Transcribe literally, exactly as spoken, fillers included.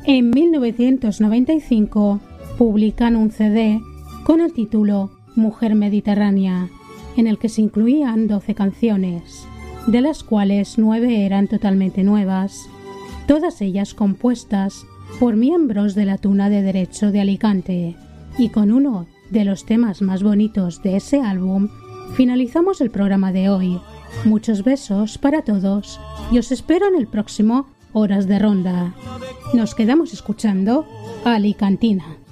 En mil novecientos noventa y cinco publican un C D con el título Mujer Mediterránea, en el que se incluían doce canciones, de las cuales nueve eran totalmente nuevas, todas ellas compuestas por miembros de la Tuna de Derecho de Alicante. Y con uno de los temas más bonitos de ese álbum, finalizamos el programa de hoy. Muchos besos para todos y os espero en el próximo Horas de Ronda. Nos quedamos escuchando Alicantina.